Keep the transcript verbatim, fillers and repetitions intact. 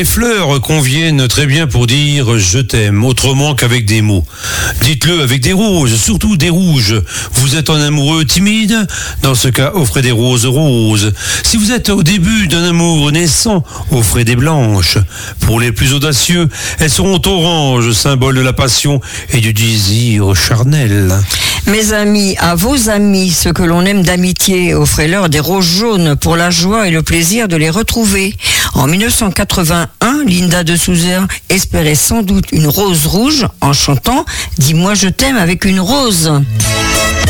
Les fleurs conviennent très bien pour dire je t'aime, autrement qu'avec des mots. Dites-le avec des roses, surtout des rouges. Vous êtes un amoureux timide? Dans ce cas, offrez des roses roses. Si vous êtes au début d'un amour naissant, offrez des blanches. Pour les plus audacieux, elles seront oranges, symbole de la passion et du désir charnel. Mes amis, à vos amis, ceux que l'on aime d'amitié, offrez-leur des roses jaunes pour la joie et le plaisir de les retrouver. En mille neuf cent quatre-vingt-un, Linda de Souza espérait sans doute une rose rouge en chantant « Dis-moi je t'aime avec une rose ».